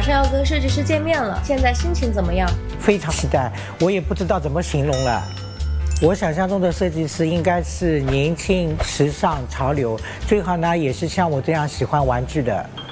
上要跟设计师见面了，现在心情怎么样？ 非常期待，我也不知道怎么形容了。我想象中的设计师应该是年轻、时尚、潮流，最好呢也是像我这样喜欢玩具的。